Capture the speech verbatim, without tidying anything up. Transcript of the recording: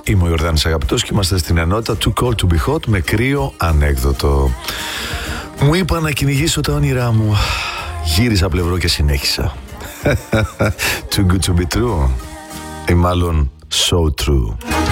Είμαι ο Ιορδάνης Αγαπητός και είμαστε στην ενότητα Too Cold to be hot με κρύο ανέκδοτο. Μου είπα να κυνηγήσω τα όνειρά μου. Γύρισα πλευρό και συνέχισα. Too good to be true. Ή μάλλον so true.